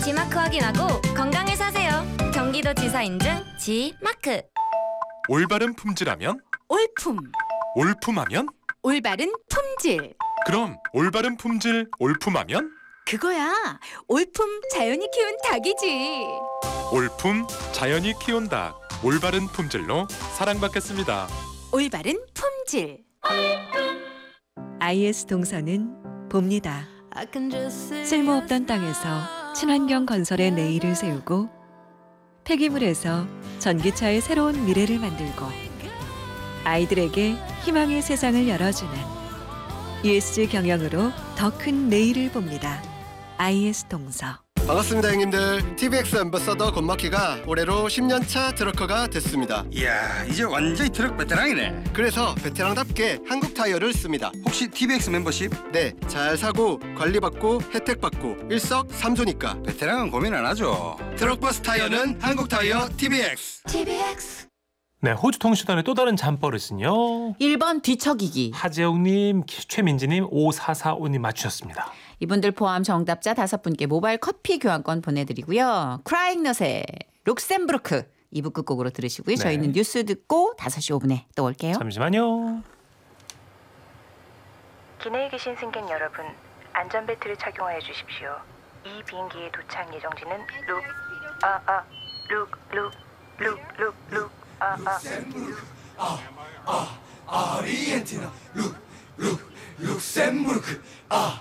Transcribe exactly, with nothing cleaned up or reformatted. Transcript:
지마크 확인하고 건강을 사세요. 경기도지사 인증 지마크. 올바른 품질하면? 올품. 올품하면? 올바른 품질. 그럼 올바른 품질 올품하면? 그거야. 올품 자연이 키운 닭이지. 올품 자연이 키운 닭. 올바른 품질로 사랑받겠습니다. 올바른 품질. 아이에스 동서는 봅니다. 쓸모없던 땅에서 친환경 건설의 내일을 세우고 폐기물에서 전기차의 새로운 미래를 만들고 아이들에게 희망의 세상을 열어주는 이에스지 경영으로 더 큰 내일을 봅니다. 아이에스 동서. 반갑습니다 형님들. 티비엑스 앰버서더 권마키가 올해로 십 년 차 트럭커가 됐습니다. 이야, 이제 완전히 트럭 베테랑이네. 그래서 베테랑답게 한국 타이어를 씁니다. 혹시 티비엑스 멤버십? 네, 잘 사고 관리받고 혜택받고 일석삼조니까 베테랑은 고민 안 하죠. 트럭버스 타이어는 한국 타이어 티비엑스. 티비엑스. 네, 호주 통신원의 또 다른 잠버릇은요. 일 번 뒤척이기. 하재욱님, 최민지님, 오사사오님 맞추셨습니다. 이분들 포함 정답자 다섯 분께 모바일 커피 교환권 보내드리고요. 크라잉넛의 룩셈부르크 이 부 끝곡으로 들으시고요. 네. 저희는 뉴스 듣고 다섯 시 오 분에 또 올게요. 잠시만요. 기내에 계신 승객 여러분, 안전벨트를 착용하여 주십시오. 이 비행기의 도착 예정지는 룩, 아, 아, 룩, 룩, 룩, 룩, 룩, 아, 아. 아, 아, 아르헨티나 룩, 룩, 룩셈부르크 아,